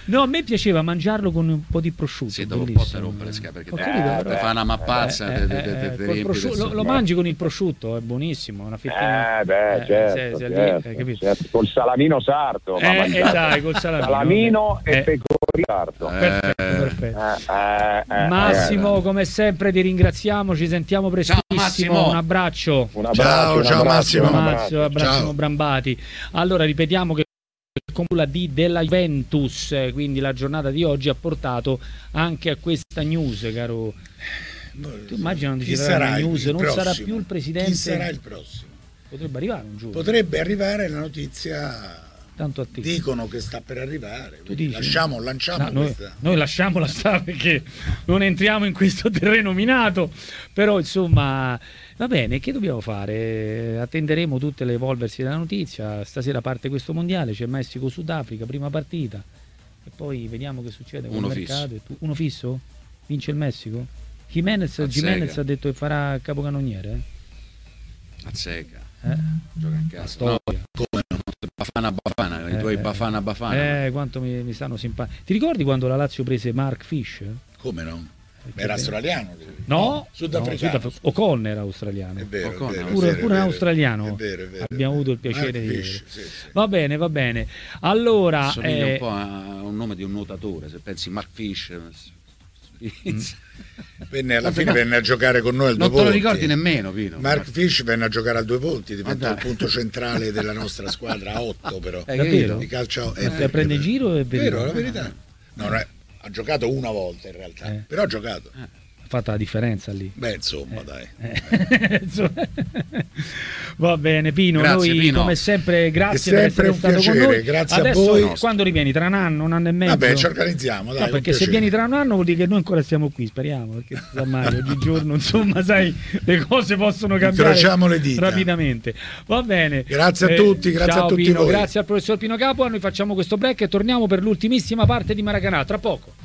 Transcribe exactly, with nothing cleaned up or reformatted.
No, a me piaceva mangiarlo con un po' di prosciutto. Sì, dopo un po' te rompe le scatole, perché capito, te, te fa una mappazza, eh, te, te, eh, te, te col riempi prosciutto, del lo, sugo. lo mangi con il prosciutto, è buonissimo, una fettina. Eh beh, eh, certo, se- se certo, lì, eh, capito? certo. Col salamino sardo. va Eh, mangiato. eh, dai, col salamino. Salamino eh. e pecorino sardo. Perfetto, perfetto. Eh, eh, eh, Massimo, eh. come sempre ti ringraziamo, ci sentiamo prestissimo. Massimo. Un abbraccio. Un abbraccio, Ciao, un ciao, abbraccio, Massimo. un Massimo, abbraccio. Massimo Ciao. Brambati. Allora ripetiamo che con la D della Juventus, eh, quindi la giornata di oggi ha portato anche a questa news, caro. Tu immagina non Chi ci sarà sarà la il- news, il non sarà prossimo? più il presidente. Chi sarà il prossimo? Potrebbe arrivare un giorno. Potrebbe arrivare la notizia. Tanto a te. Dicono che sta per arrivare. Tu dici? Lasciamo, lanciamo No, noi, questa. noi lasciamola stare perché non entriamo in questo terreno minato, però insomma va bene, che dobbiamo fare? Attenderemo tutte le evolversi della notizia. Stasera parte questo mondiale, c'è Messico-Sudafrica, prima partita e poi vediamo che succede con Uno il fisso. mercato. E tu- uno fisso? Vince il Messico? Jimenez, A Jimenez sega. ha detto che farà capocannoniere, eh? A secca. Eh? Gioca in La casa. storia. Come no? Bafana Bafana, i Eh, tuoi eh. Bafana Bafana. Eh, quanto mi, mi stanno simpatici. Ti ricordi quando la Lazio prese Mark Fish? Come no? Era australiano? No, Sudafricano. no, Sudaf- Ocon era australiano. È vero, è Ocon, vero, è Pure, vero, pure è un vero. australiano. È vero, è vero, Abbiamo è avuto il vero. piacere Mark di Fish, vedere. sì, sì. Va bene, va bene. Allora, Somiglia eh, un po' a un nome di un nuotatore, se pensi Mark Fish. Venne, alla Vabbè, fine no. venne a giocare con noi al Non Due te lo Ponti. ricordi nemmeno, Pino? Mark Fish venne a giocare al Due Ponti, diventò Ma il dai. punto centrale della nostra squadra a otto però. Eh, davvero? Di calcio è Eh, vero, prende è vero. giro e È vero, verità. è la verità. No, no, ha giocato una volta in realtà, Eh. però ha giocato. ha fatto la differenza lì. Beh, insomma, dai. Eh, insomma. Va bene, Pino, Grazie, noi Pino. come sempre grazie È per sempre essere un stato piacere, con noi. grazie a Adesso, voi. quando rivieni? Tra un anno, un anno e mezzo? Vabbè, ci organizziamo, dai. No, un perché se piacere. vieni tra un anno vuol dire che noi ancora stiamo qui, speriamo, perché si sa mai, oggigiorno insomma sai, le cose possono cambiare Incrociamo le dita. rapidamente. Va bene. Grazie a tutti, grazie ciao a tutti Pino, voi. grazie al professor Pino Capua, noi facciamo questo break e torniamo per l'ultimissima parte di Maracanà, tra poco.